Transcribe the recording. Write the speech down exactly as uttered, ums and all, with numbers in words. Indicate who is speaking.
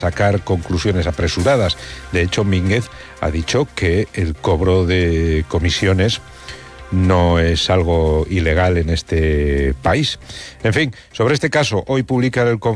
Speaker 1: sacar conclusiones apresuradas. De hecho, Mínguez ha dicho que el cobro de comisiones no es algo ilegal en este país. En fin, sobre este caso, hoy publica el